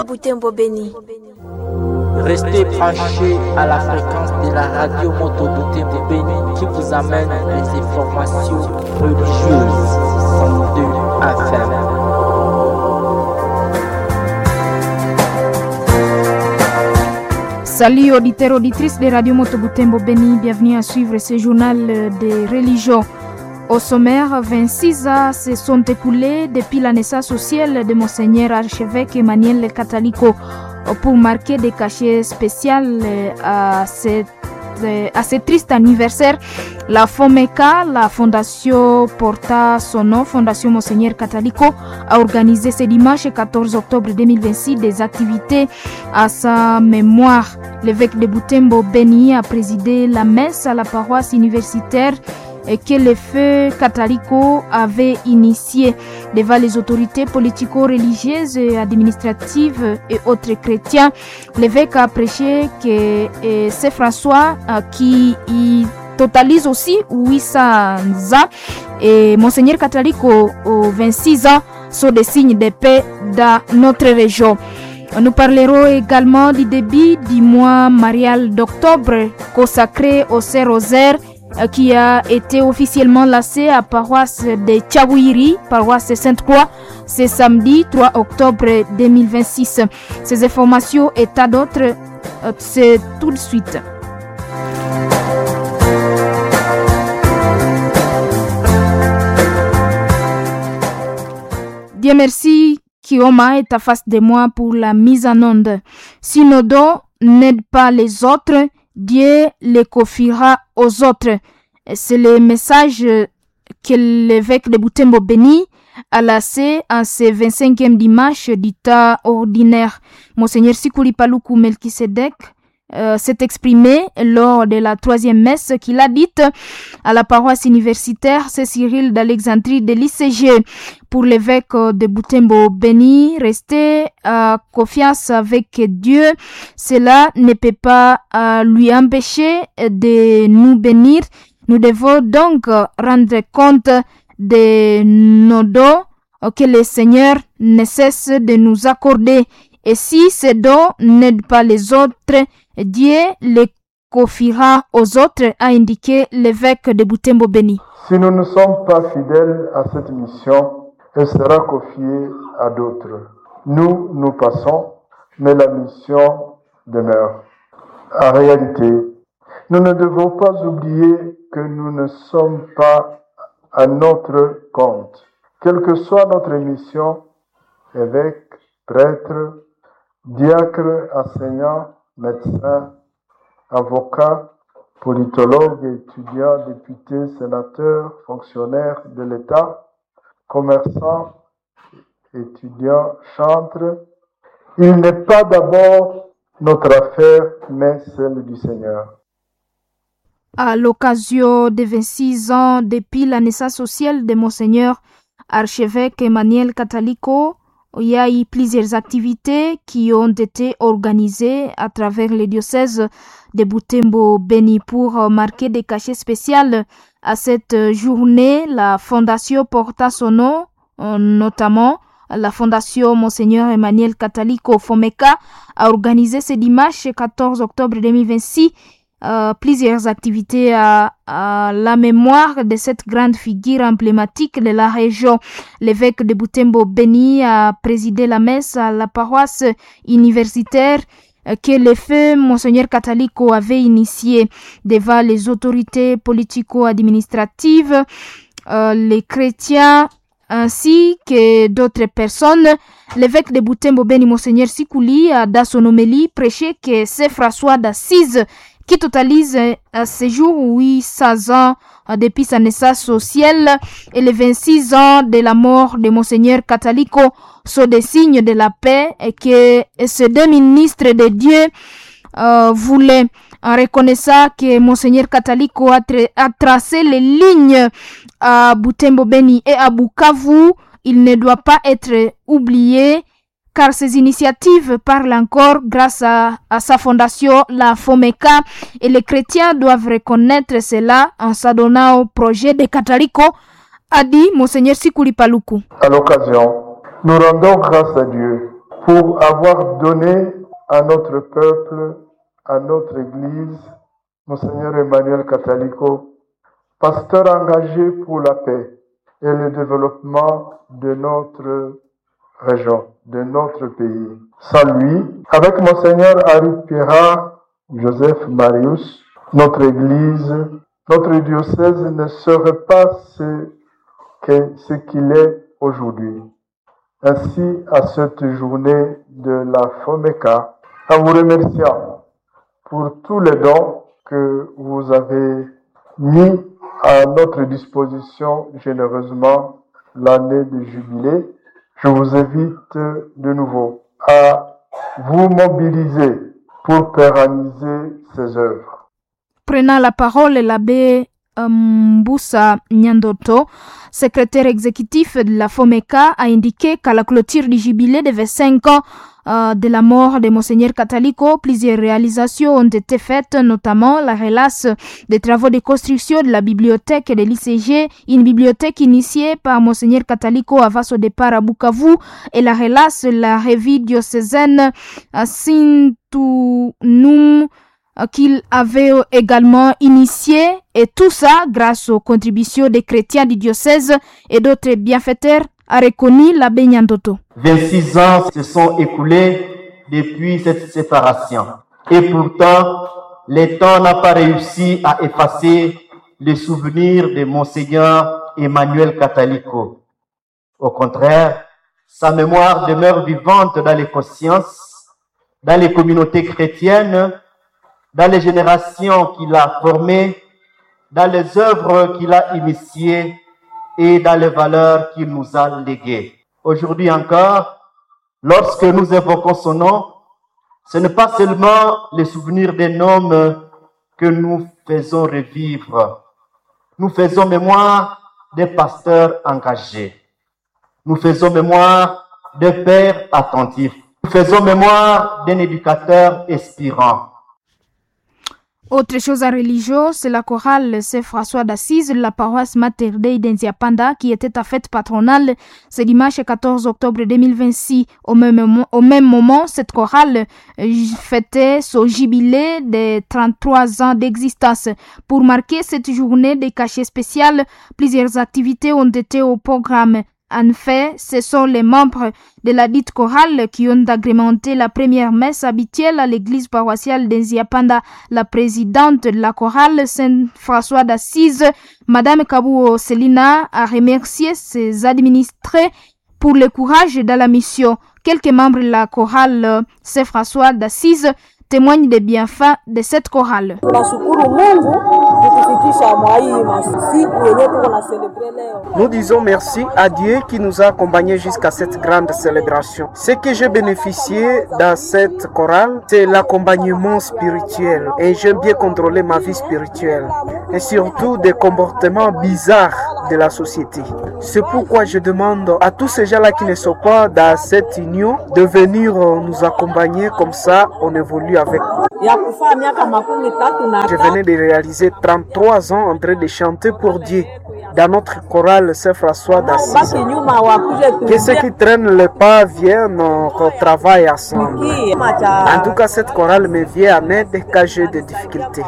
Butembo Béni. Restez branchés à la fréquence de la radio Moto Butembo Béni qui vous amène les informations religieuses. 102 FM. Salut auditeurs, auditrices de Radio Moto Butembo Béni, bienvenue à suivre ce journal des religions. Au sommaire, 26 ans se sont écoulés depuis la naissance sociale de Monseigneur Archevêque Emmanuel Catalico. Pour marquer des cachets spéciaux à ce triste anniversaire, la FOMECA, la fondation porta son nom, Fondation Monseigneur Catalico, a organisé ce dimanche 14 octobre 2026 des activités à sa mémoire. L'évêque de Butembo Béni a présidé la messe à la paroisse universitaire que le feu Catalico avait initié devant les autorités politico-religieuses et administratives et autres chrétiens. L'évêque a prêché que c'est François qui y totalise aussi 800 ans et Monseigneur Catalico aux 26 ans sont des signes de paix dans notre région. Nous parlerons également du début du mois marial d'octobre consacré au Saint-Rosaire qui a été officiellement lancé à paroisse de Tchawiri, paroisse Sainte-Croix, ce samedi 3 octobre 2026. Ces informations et tas d'autres, c'est tout de suite. Dieu merci, Kioma est à face de moi pour la mise en onde. Si nos dons n'aident pas les autres, Dieu les confiera aux autres. C'est le message que l'évêque de Butembo Béni a lancé en ce 25e dimanche du temps ordinaire. Monseigneur Sikuli Paluku Melkisedek s'est exprimé lors de la 3e messe qu'il a dite à la paroisse universitaire Saint-Cyril d'Alexandrie de l'ICG. Pour l'évêque de Butembo Béni, rester en confiance avec Dieu, cela ne peut pas lui empêcher de nous bénir. Nous devons donc rendre compte de nos dons que le Seigneur ne cesse de nous accorder. Et si ces dons n'aident pas les autres, Dieu les confiera aux autres, a indiqué l'évêque de Butembo Béni. Si nous ne sommes pas fidèles à cette mission, elle sera confiée à d'autres. Nous passons, mais la mission demeure. En réalité, nous ne devons pas oublier que nous ne sommes pas à notre compte. Quelle que soit notre mission, évêque, prêtre, diacre, enseignant, médecin, avocat, politologue, étudiant, député, sénateur, fonctionnaire de l'État, commerçant, étudiant, chantre, il n'est pas d'abord notre affaire, mais celle du Seigneur. À l'occasion des 26 ans depuis la naissance sociale de Monseigneur Archevêque Emmanuel Catalico, il y a eu plusieurs activités qui ont été organisées à travers les diocèses de Butembo Béni pour marquer des cachets spéciaux à cette journée. La fondation porta son nom, notamment la fondation Monseigneur Emmanuel Catalico FOMECA a organisé ce dimanche 14 octobre 2026 plusieurs activités à la mémoire de cette grande figure emblématique de la région. L'évêque de Butembo Béni a présidé la messe à la paroisse universitaire que le feu Monseigneur Catalico avait initié devant les autorités politico-administratives, les chrétiens ainsi que d'autres personnes. L'évêque de Butembo Béni, Monseigneur Sikuli, a dans son homélie prêché que c'est François d'Assise qui totalise à ce jour 800 ans depuis sa naissance sociale et les 26 ans de la mort de Monseigneur Catalico sont des signes de la paix et que ces deux ministres de Dieu voulaient. En reconnaissant que Monseigneur Catalico a tracé les lignes à Butembo Béni et à Bukavu, il ne doit pas être oublié car ces initiatives parlent encore grâce à sa fondation, la FOMECA, et les chrétiens doivent reconnaître cela en s'adonnant au projet de Catalico, a dit Monseigneur Sikuli Paluku. À l'occasion, nous rendons grâce à Dieu pour avoir donné à notre peuple, à notre Église, Monseigneur Emmanuel Catalico, pasteur engagé pour la paix et le développement de notre région, de notre pays. Sans lui, avec Monseigneur Harry Pierrat, Joseph Marius, notre Église, notre diocèse ne serait pas ce qu'il est aujourd'hui. Ainsi, à cette journée de la FOMECA, en vous remerciant pour tous les dons que vous avez mis à notre disposition généreusement l'année de jubilé, je vous invite de nouveau à vous mobiliser pour pérenniser ces œuvres. Prenant la parole, l'abbé Mboussa Nyandoto, secrétaire exécutif de la FOMECA, a indiqué qu'à la clôture du jubilé de 25 ans de la mort de Monseigneur Catalico, plusieurs réalisations ont été faites, notamment la relâche des travaux de construction de la bibliothèque de l'ICG, une bibliothèque initiée par Monseigneur Catalico avant son départ à Bukavu, et la relâche de la revue diocésaine Sintunum qu'il avait également initié, et tout ça grâce aux contributions des chrétiens du diocèse et d'autres bienfaiteurs, a reconnu l'abbé Nyandoto. 26 ans se sont écoulés depuis cette séparation. Et pourtant, le temps n'a pas réussi à effacer les souvenirs de Monseigneur Emmanuel Catalico. Au contraire, sa mémoire demeure vivante dans les consciences, dans les communautés chrétiennes, dans les générations qu'il a formées, dans les œuvres qu'il a initiées et dans les valeurs qu'il nous a léguées. Aujourd'hui encore, lorsque nous évoquons son nom, ce n'est pas seulement les souvenirs d'un homme que nous faisons revivre. Nous faisons mémoire des pasteurs engagés. Nous faisons mémoire des pères attentifs. Nous faisons mémoire d'un éducateur inspirant. Autre chose en religion, c'est la chorale Saint François d'Assise de la paroisse Mater Dei d'Nziapanda qui était à fête patronale ce dimanche 14 octobre 2026. Au même moment, cette chorale fêtait son jubilé de 33 ans d'existence. Pour marquer cette journée de cachet spécial, plusieurs activités ont été au programme. En fait, ce sont les membres de la dite chorale qui ont agrémenté la première messe habituelle à l'église paroissiale d'Nziapanda. La présidente de la chorale Saint-François d'Assise, Madame Kabou Selina, a remercié ses administrés pour le courage dans la mission. Quelques membres de la chorale Saint-François d'Assise témoignent des bienfaits de cette chorale. Nous disons merci à Dieu qui nous a accompagnés jusqu'à cette grande célébration. Ce que j'ai bénéficié dans cette chorale, c'est l'accompagnement spirituel. Et j'aime bien contrôler ma vie spirituelle. Et surtout des comportements bizarres de la société. C'est pourquoi je demande à tous ces gens-là qui ne sont pas dans cette union de venir nous accompagner, comme ça on évolue avec. Je venais de réaliser 33 ans en train de chanter pour Dieu dans notre chorale Saint-François d'Assise. Que ceux qui traînent le pas viennent qu'on travaille ensemble. En tout cas, cette chorale me vient en aide quand j'ai des difficultés.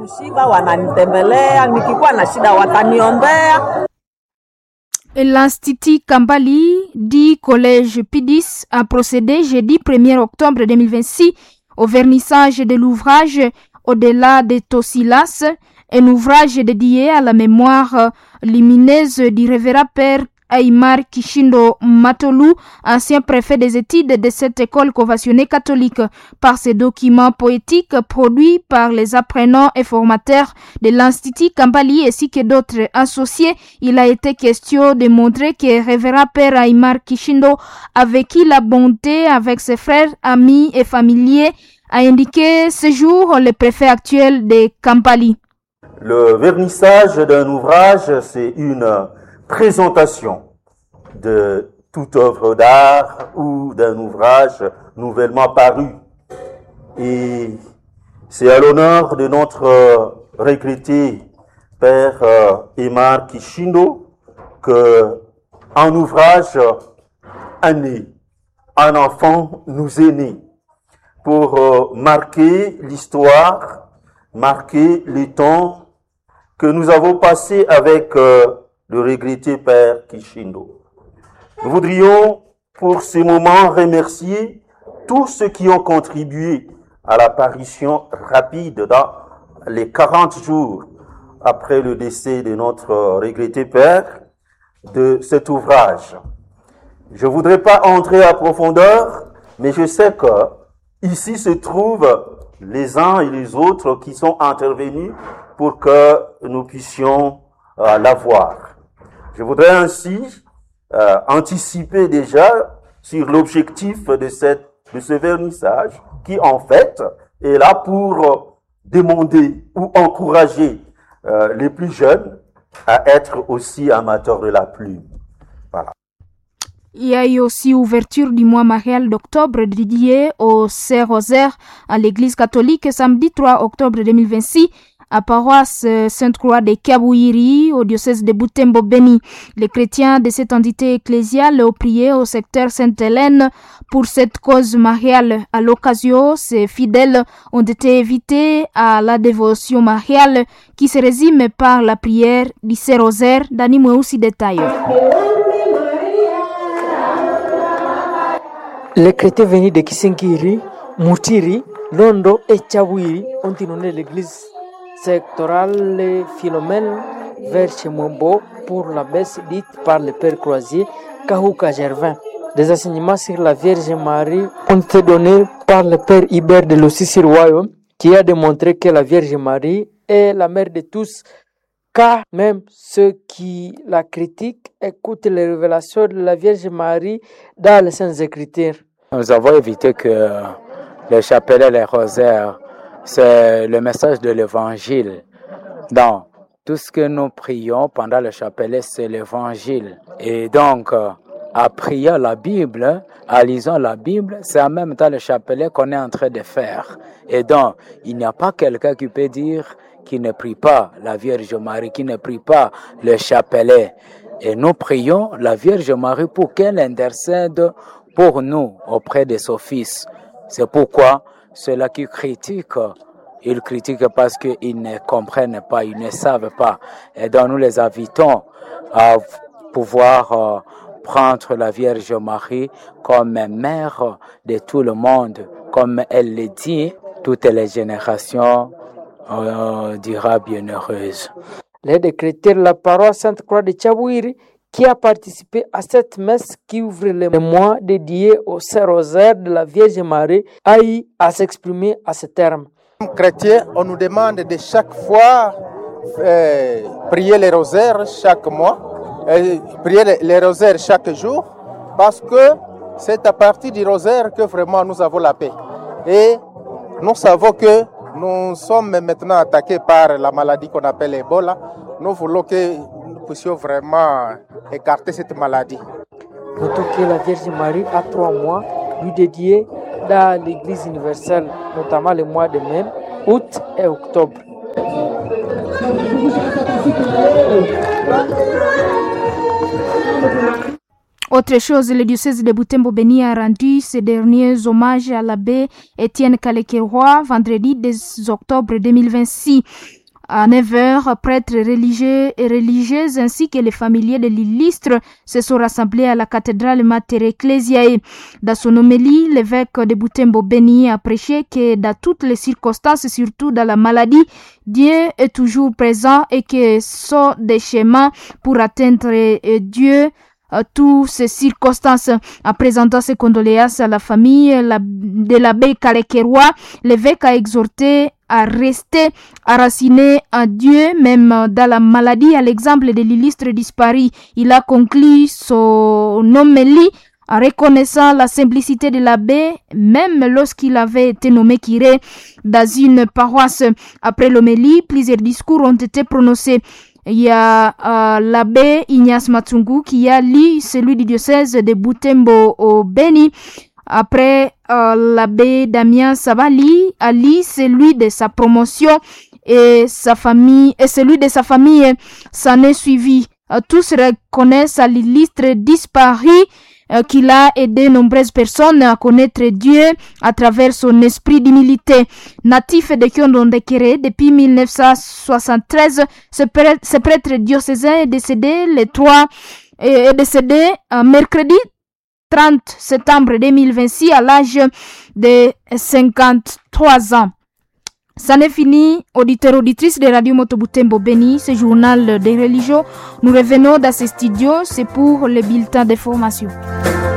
L'Institut Kambali du collège P10 a procédé jeudi 1er octobre 2026 au vernissage de l'ouvrage Au-delà de Tosilas, un ouvrage dédié à la mémoire lumineuse du révérend père Aymar Kishindo Matolu, ancien préfet des études de cette école conventionnée catholique. Par ces documents poétiques produits par les apprenants et formateurs de l'Institut Kambali ainsi que d'autres associés, il a été question de montrer que révérend père Aymar Kishindo a vécu la bonté avec ses frères, amis et familiers, a indiqué ce jour le préfet actuel de Kampali. Le vernissage d'un ouvrage, c'est une présentation de toute œuvre d'art ou d'un ouvrage nouvellement paru. Et c'est à l'honneur de notre regretté père Aymar Kishindo que un ouvrage né un enfant nous est né pour marquer l'histoire, marquer les temps que nous avons passés avec le regretté Père Kishindo. Nous voudrions pour ce moment remercier tous ceux qui ont contribué à l'apparition rapide dans les 40 jours après le décès de notre regretté Père de cet ouvrage. Je ne voudrais pas entrer à profondeur, mais je sais que ici se trouvent les uns et les autres qui sont intervenus pour que nous puissions l'avoir. Je voudrais ainsi anticiper déjà sur l'objectif de ce vernissage qui en fait est là pour demander ou encourager les plus jeunes à être aussi amateurs de la plume. Voilà. Il y a eu aussi ouverture du mois marial d'octobre dédié au Saint Rosaire à l'église catholique samedi 3 octobre 2026 à paroisse Sainte-Croix de Kiabouiri au diocèse de Butembo-Beni. Les chrétiens de cette entité ecclésiale ont prié au secteur Sainte-Hélène pour cette cause mariale. À l'occasion, ces fidèles ont été invités à la dévotion mariale qui se résume par la prière du Saint Rosaire. Dani Mweusi détaille. Les chrétiens venus de Kisengiri, Moutiri, Londo et Tchabouiri ont inondé l'église sectorale Philomène vers Chemombo pour la messe dite par le Père Croisier Kahouka Gervin. Des enseignements sur la Vierge Marie ont été donnés par le Père Hubert de Lossy-sur-Royaume qui a démontré que la Vierge Marie est la mère de tous, car même ceux qui la critiquent écoutent les révélations de la Vierge Marie dans les Saintes Écritures. Nous avons évité que les chapelets, les rosaires, c'est le message de l'évangile. Donc, tout ce que nous prions pendant le chapelet, c'est l'évangile. Et donc, en priant la Bible, en lisant la Bible, c'est en même temps le chapelet qu'on est en train de faire. Et donc, il n'y a pas quelqu'un qui peut dire qu'il ne prie pas la Vierge Marie, qui ne prie pas le chapelet. Et nous prions la Vierge Marie pour qu'elle intercède pour nous auprès de son Fils. C'est pourquoi ceux-là qui critiquent, ils critiquent parce qu'ils ne comprennent pas, ils ne savent pas. Et donc nous les invitons à pouvoir prendre la Vierge Marie comme mère de tout le monde. Comme elle le dit, toutes les générations dira bienheureuse. L'aide de chrétien la paroisse Sainte-Croix de Tchabouiri qui a participé à cette messe qui ouvre le mois dédié au Saint Rosaire de la Vierge Marie a eu à s'exprimer à ce terme. Comme chrétiens, on nous demande de chaque fois prier les rosaires chaque mois, prier les rosaires chaque jour, parce que c'est à partir du rosaire que vraiment nous avons la paix. Et nous savons que nous sommes maintenant attaqués par la maladie qu'on appelle Ebola. Nous voulons que nous puissions vraiment écarter cette maladie. Notons que la Vierge Marie a 3 mois lui dédiés dans l'Église universelle, notamment les mois de mai, août et octobre. Autre chose, le diocèse de Butembo-Beni a rendu ses derniers hommages à l'abbé Étienne Kalekeroy vendredi 10 octobre 2026. À 9h, prêtres religieux et religieuses ainsi que les familiers de l'illustre se sont rassemblés à la cathédrale Mater Ecclesiae. Dans son homélie, l'évêque de Butembo-Beni a prêché que dans toutes les circonstances, surtout dans la maladie, Dieu est toujours présent et que sont des chemins pour atteindre Dieu. Toutes ces circonstances. En présentant ses condoléances à la famille de l'abbé Kalekeroy, l'évêque a exhorté à rester enraciné en Dieu, même dans la maladie, à l'exemple de l'illustre disparu. Il a conclu son homélie en reconnaissant la simplicité de l'abbé, même lorsqu'il avait été nommé curé dans une paroisse. Après l'homélie, plusieurs discours ont été prononcés. Il y a l'abbé Ignace Matsungu qui a lu celui du diocèse de Butembo au Beni. Après, l'abbé Damien Sabali a lu celui de sa promotion et sa famille, et celui de sa famille s'en est suivi. tous reconnaissent à l'illustre disparu qu'il a aidé nombreuses personnes à connaître Dieu à travers son esprit d'humilité. Natif de Kiondondekere depuis 1973, ce prêtre diocésain est décédé mercredi 30 septembre 2026 à l'âge de 53 ans. Ça n'est fini, auditeurs, auditrices de Radio Moto Butembo Beni, ce journal des religions. Nous revenons dans ces studios, c'est pour le bulletin d'information.